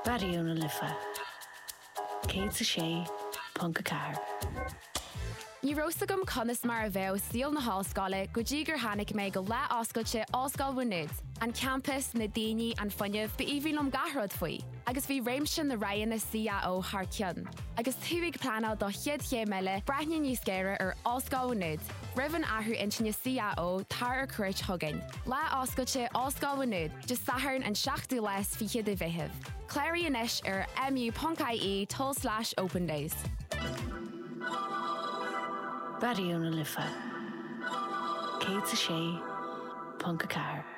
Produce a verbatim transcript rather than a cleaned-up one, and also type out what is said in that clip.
Radio na Lifa. Céad sa sé, Punca Car. Ní rósagam conas mar a bheith síl na hallscoile go dtí gur tháinig mé go le oscailte Oscail Bhuinead, an campus na daoine an fuinneamh ba íbhílumm gathród faoi, agus bhí réimse na raon na C A O thar ceann. Agus thuigh planál do chiad ché meile breithne níos géire ar Oscail Bhuinead, rivan athú intinne C A O tar ar cuirt thugain. Le oscailte Oscail Bhuinead, just saharn an seachtú les fi chiad a bheitheh. Cléirí inis ar mu.ie tol slash open days. Radio na Lifa. Céad sa sé, Punca Car.